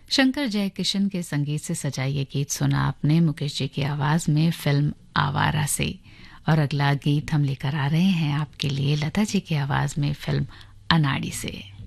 शंकर जयकिशन के संगीत से सजा ये गीत सुना आपने मुकेश जी की आवाज में फिल्म आवारा से। और अगला गीत हम लेकर आ रहे हैं आपके लिए लता जी की आवाज में फिल्म अनाड़ी से।